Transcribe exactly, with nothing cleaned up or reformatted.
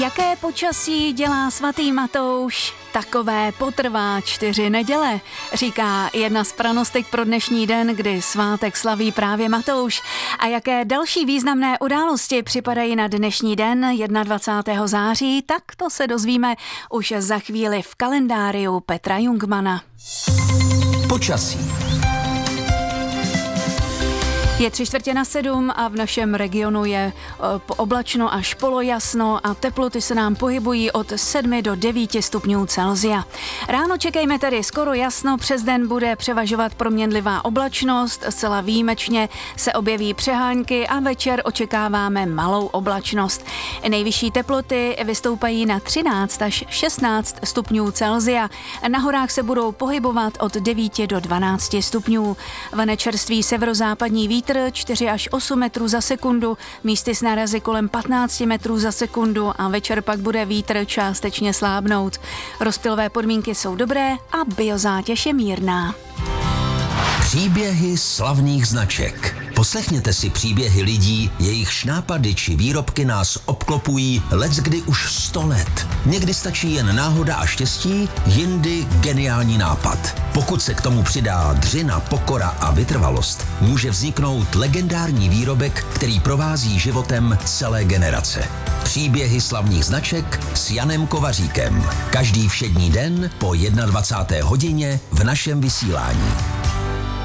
Jaké počasí dělá svatý Matouš? Takové potrvá čtyři neděle, říká jedna z pranostek pro dnešní den, kdy svátek slaví právě Matouš. A jaké další významné události připadají na dnešní den dvacátého prvního září, tak to se dozvíme už za chvíli v kalendáriu Petra Jungmana. Počasí. Je tři čtvrtě na sedm a v našem regionu je oblačno až polojasno a teploty se nám pohybují od sedmi do devíti stupňů Celsia. Ráno čekejme tedy skoro jasno, přes den bude převažovat proměnlivá oblačnost, zcela výjimečně se objeví přehánky a večer očekáváme malou oblačnost. Nejvyšší teploty vystoupají na třináct až šestnáct stupňů Celsia. Na horách se budou pohybovat od devíti do dvanácti stupňů. Vane čerstvý severozápadní vítr čtyři až osm metrů za sekundu, místy s nárazy kolem patnáct metrů za sekundu a večer pak bude vítr částečně slábnout. Rozptylové podmínky jsou dobré a biozátěž je mírná. Příběhy slavných značek. Poslechněte si příběhy lidí, jejichž nápady či výrobky nás obklopují leckdy už sto let. Někdy stačí jen náhoda a štěstí, jindy geniální nápad. Pokud se k tomu přidá dřina, pokora a vytrvalost, může vzniknout legendární výrobek, který provází životem celé generace. Příběhy slavných značek s Janem Kovaříkem. Každý všední den po dvacáté první hodině v našem vysílání.